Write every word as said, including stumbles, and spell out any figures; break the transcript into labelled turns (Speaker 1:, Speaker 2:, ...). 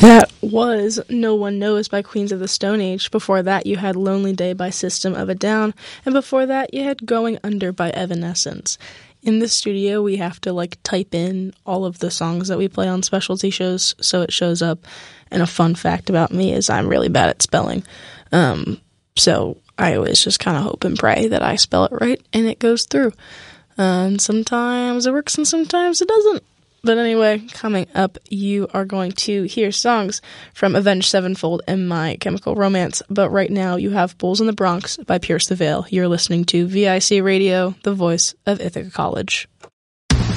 Speaker 1: That was No One Knows by Queens of the Stone Age. Before that, you had Lonely Day by System of a Down. And before that, you had Going Under by Evanescence. In the studio, we have to, like, type in all of the songs that we play on specialty shows so it shows up. And a fun fact about me is I'm really bad at spelling. Um, so I always just kind of hope and pray that I spell it right and it goes through. Uh, and sometimes it works and sometimes it doesn't. But anyway, coming up, you are going to hear songs from Avenged Sevenfold and My Chemical Romance. But right now, you have Bulls in the Bronx by Pierce the Veil. You're listening to V I C Radio, the voice of Ithaca College.